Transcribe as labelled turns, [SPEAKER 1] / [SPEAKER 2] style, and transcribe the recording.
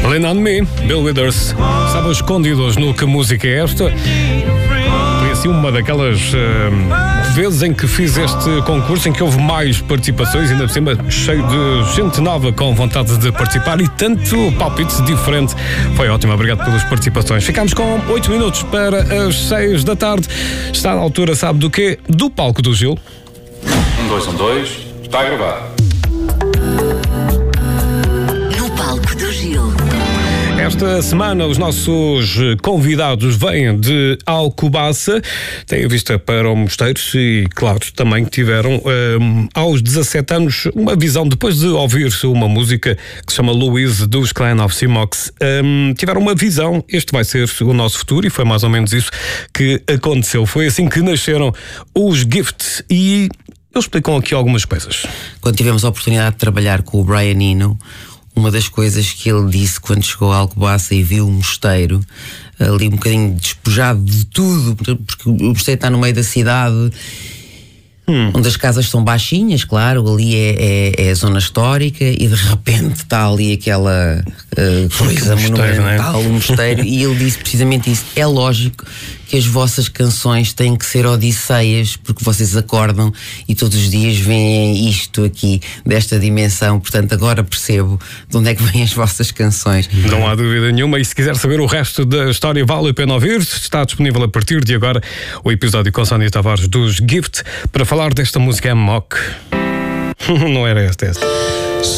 [SPEAKER 1] Lean on Me, Bill Withers. Estavam escondidos no Que Música é Esta? Foi assim uma daquelas vezes em que fiz este concurso em que houve mais participações, ainda por cima cheio de gente nova com vontade de participar e tanto palpite diferente. Foi ótimo, obrigado pelas participações. Ficámos com 8 minutos para as 6 da tarde. Está na altura, sabe do quê? Do Palco do Gil.
[SPEAKER 2] 1, 2, 1, 2, está a gravar.
[SPEAKER 3] No Palco do Gil.
[SPEAKER 1] Esta semana os nossos convidados vêm de Alcobaça, têm vista para o mosteiro e, claro, também tiveram aos 17 anos uma visão, depois de ouvir uma música que se chama Louise dos Clan of Simox, tiveram uma visão, este vai ser o nosso futuro, e foi mais ou menos isso que aconteceu. Foi assim que nasceram os Gift e eles explicam aqui algumas coisas.
[SPEAKER 4] Quando tivemos a oportunidade de trabalhar com o Brian Eno, uma das coisas que ele disse quando chegou a Alcobaça e viu o mosteiro ali um bocadinho despojado de tudo, porque o mosteiro está no meio da cidade, onde as casas são baixinhas, claro, ali é a zona histórica, e de repente está ali aquela coisa monumental, o mosteiro, e ele disse precisamente isso. É lógico que as vossas canções têm que ser odisseias, porque vocês acordam e todos os dias veem isto aqui, desta dimensão, portanto agora percebo de onde é que vêm as vossas canções.
[SPEAKER 1] Não há dúvida nenhuma, e se quiser saber o resto da história, vale a pena ouvir. Está disponível a partir de agora o episódio com Sónia Tavares dos Gift para falar desta música Mock. Não era esta.